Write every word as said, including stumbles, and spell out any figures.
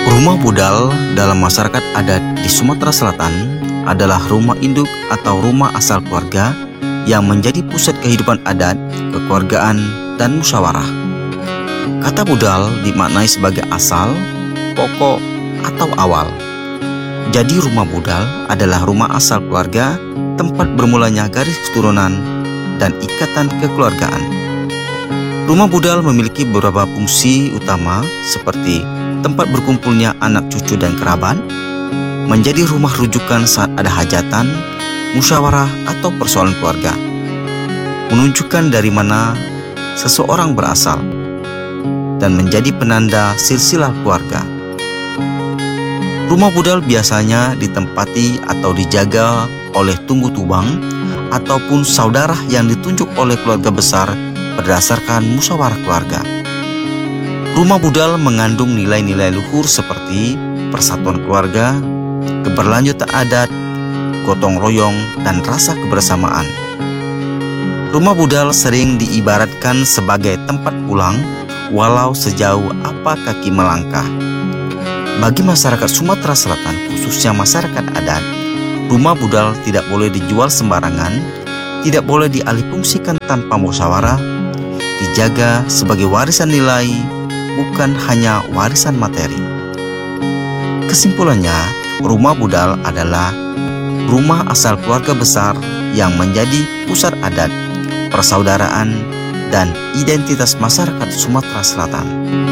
Rumah budal dalam masyarakat adat di Sumatera Selatan adalah rumah induk atau rumah asal keluarga yang menjadi pusat kehidupan adat, kekeluargaan, dan musyawarah. Kata budal dimaknai sebagai asal, pokok, atau awal. Jadi rumah budal adalah rumah asal keluarga, tempat bermulanya garis keturunan dan ikatan kekeluargaan. Rumah budal memiliki beberapa fungsi utama seperti tempat berkumpulnya anak cucu dan kerabat, menjadi rumah rujukan saat ada hajatan, musyawarah atau persoalan keluarga, menunjukkan dari mana seseorang berasal, dan menjadi penanda silsilah keluarga. Rumah budal biasanya ditempati atau dijaga oleh tunggu tubang ataupun saudara yang ditunjuk oleh keluarga besar berdasarkan musyawarah keluarga. Rumah budal mengandung nilai-nilai luhur seperti persatuan keluarga, keberlanjutan adat, gotong royong, dan rasa kebersamaan. Rumah budal sering diibaratkan sebagai tempat pulang walau sejauh apa kaki melangkah. Bagi masyarakat Sumatera Selatan, khususnya masyarakat adat, rumah budal tidak boleh dijual sembarangan, tidak boleh dialihfungsikan tanpa musyawarah, dijaga sebagai warisan nilai, bukan hanya warisan materi. Kesimpulannya, rumah budal adalah rumah asal keluarga besar yang menjadi pusat adat, persaudaraan, dan identitas masyarakat Sumatera Selatan.